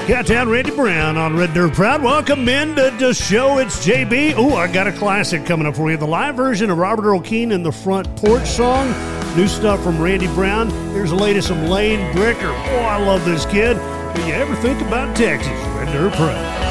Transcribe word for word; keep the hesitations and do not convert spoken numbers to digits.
Cowtown Randy Brown on Red Dirt Proud. Welcome into the show. It's J B. Oh, I got a classic coming up for you. The live version of Robert Earl Keen and the Front Porch Song. New stuff from Randy Brown. Here's the latest from Lane Bricker. Oh, I love this kid. Do you ever think about Texas? Red Dirt Proud.